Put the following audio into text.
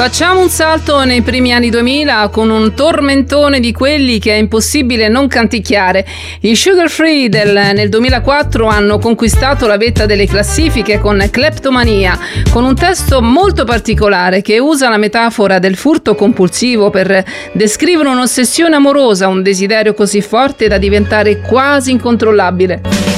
Facciamo un salto nei primi anni 2000 con un tormentone di quelli che è impossibile non canticchiare. I Sugar Free nel 2004 hanno conquistato la vetta delle classifiche con Kleptomania, con un testo molto particolare che usa la metafora del furto compulsivo per descrivere un'ossessione amorosa, un desiderio così forte da diventare quasi incontrollabile.